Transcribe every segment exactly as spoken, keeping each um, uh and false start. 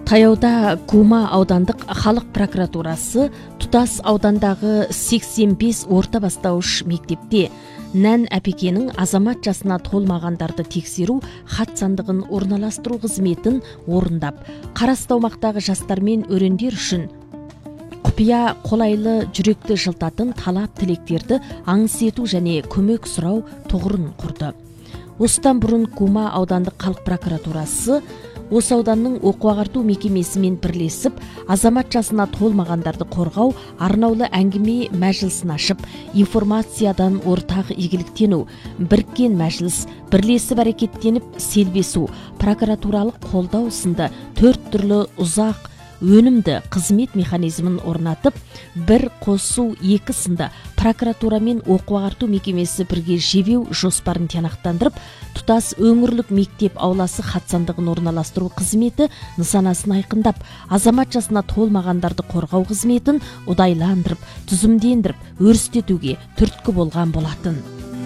Таяуда Кума аудандық халық прокуратурасы тұтас аудандағы сексен бес орта бастауыш мектепте нән әпекенің азамат жасына толмағандарды тексеру хат сандығын орналастыру қызметін орындап, қарасты аумақтағы жастар мен өрендер үшін құпия қолайлы жүректі жылтатын талап тілектерді аңыс ету және көмек сұрау тұғырын құрды. Осыдан бұрын Кума аудандық халық прокуратурасы осы ауданның оқу-ағарту мекемесімен бірлесіп, азамат жасына толмағандарды қорғау арнаулы әңгіме мәжілісін ашып, информациядан ортақ игіліктену, біріккен мәжіліс, бірлесіп әрекеттеніп селбесу, прокуратуралық қолдау сынды төрт түрлі ұзақ өнімді қызмет механизмін орнатып, бір қосу екі сынды прокуратура мен оқу-ағарту мекемесі бірге жебеу жоспарын тиянақтандырып, тұтас өңірлік мектеп ауласы хат сандығын орналастыру қызметі нысанасын айқындап, азамат жасына толмағандарды қорғау қызметін ұдайландырып, түзімдендіріп, өрістетуге түрткі болған болатын.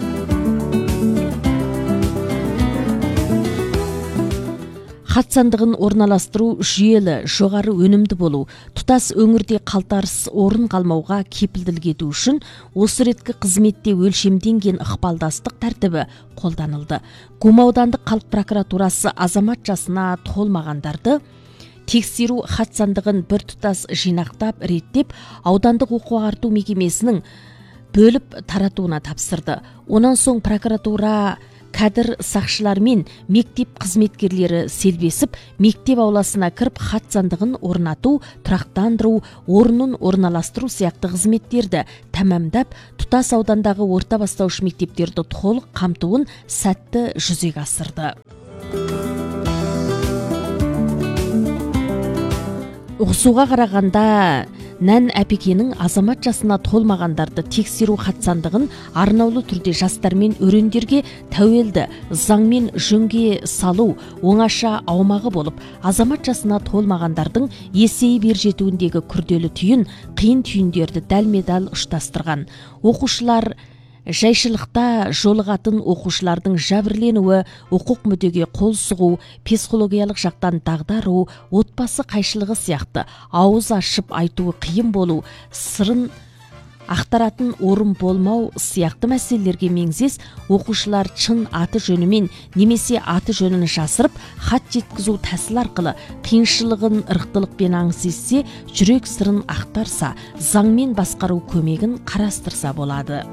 Хат сандығын орналастыру жүйелі, жоғары өнімді болу, тұтас өңірде қалтарыс орын қалмауға кепілділік ету үшін осы реткі қызметте өлшемденген ықпалдастық тәртібі қолданылды. Кума аудандық халық прокуратурасы азамат жасына толмағандарды тексеру хат сандығын бір тұтас жинақтап, реттеп, аудандық оқу-ағарту мекемесінің бөліп таратуына тапсырды. Онан соң прокуратура кәдір сақшылар мен мектеп қызметкерлері селбесіп, мектеп ауласына кіріп хат сандығын орнату, тұрақтандыру, орнын орналастыру сияқты қызметтерді тәмамдап, тұтас аудандағы орта бастауыш мектептерді толық қамтуын сәтті жүзеге асырды. Ұғысуға қарағанда нән әпекенің азамат жасына толмағандарды тексеру хат сандығын арнаулы түрде жастар мен өрендерге тәуелді заңмен жөнге салу оңаша аумағы болып, азамат жасына толмағандардың есейіп бер жетуіндегі күрделі түйін, қиын түйіндерді дәлме-дәл ұштастырған. Оқушылар жайшылықта жолығатын оқушылардың жәбірленуі, оқуқ мүддеге қол сұғу, психологиялық жақтан дағдару, отбасы қайшылығы сияқты ауыз ашып айтуы қиын болу, сырын ақтаратын орын болмау сияқты мәселелерге меңзес оқушылар шын аты жөнімен немесе аты жөнін жасырып, хат жеткізу тәсіл арқылы қиыншылығын ырықтылықпен аңыс етсе, жүрек сырын ақтарса, заңмен басқару көмегін қарастырса болады.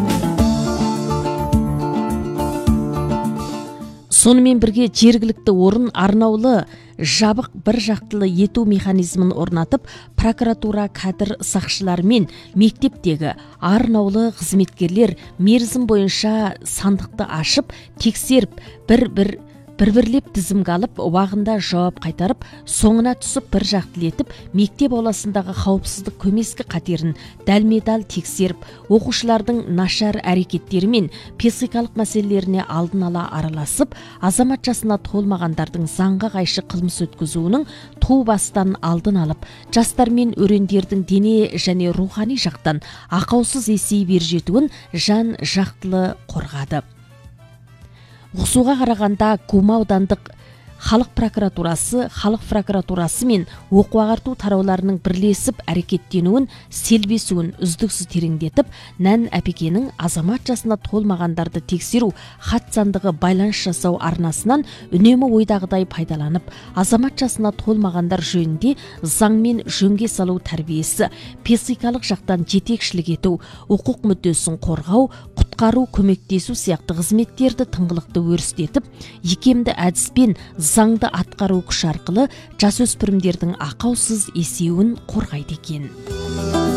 Сонымен бірге жергілікті орын арнаулы жабық бір жақтылы ету механизмін орнатып, прокуратура кәдір сақшылар мен мектептегі арнаулы қызметкерлер мерзім бойынша сандықты ашып, тексеріп, бір-бір бір-бірлеп тізімге алып, уағында жауап қайтарып, соңына түсіп бір жақтылетіп, мектеп ауласындағы қауіпсіздік көмескі қатерін дәлме-дәл тексеріп, оқушылардың нашар әрекеттері мен психикалық мәселелеріне алдын ала араласып, азамат жасына толмағандардың заңға қайшы қылмыс өткізуінің ту бастан алдын алып, жастар мен өрендердің дене және рухани жақтан ақаусыз есейіп бер жетуін жан жақтылы қорғады. Ұғысуға қарағанда Кума аудандық халық прокуратурасы, халық прокуратурасы мен оқу-ағарту тарауларының бірлесіп әрекеттенуін, селбесуін үздіксіз тереңдетіп, нән әпекенің азамат жасына толмағандарды тексеру хат сандығы байланыс жасау арнасынан үнемі ойдағыдай пайдаланып, азамат жасына толмағандар жөнінде заңмен жөнге салу тәрбиесі, психикалық жақтан жетекшілік ету, оқуқ мүддесін қорғау, құтқару, көмектесу сияқты қызметтерді тыңғылықты өрістетіп, икемді әдіспен заңды атқару күш арқылы жасөспірімдердің ақаусыз есеуін қорғайды екен.